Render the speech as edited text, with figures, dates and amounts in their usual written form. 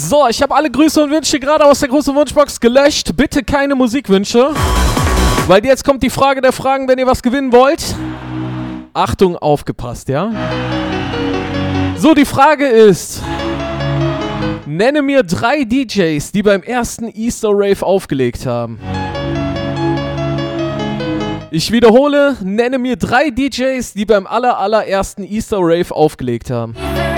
So, ich habe alle Grüße und Wünsche gerade aus der großen Wunschbox gelöscht. Bitte keine Musikwünsche. Weil jetzt kommt die Frage der Fragen, wenn ihr was gewinnen wollt. Achtung, aufgepasst, ja? So, die Frage ist: Nenne mir 3 DJs, die beim ersten Easter Rave aufgelegt haben. Ich wiederhole, nenne mir 3 DJs, die beim allerersten Easter Rave aufgelegt haben.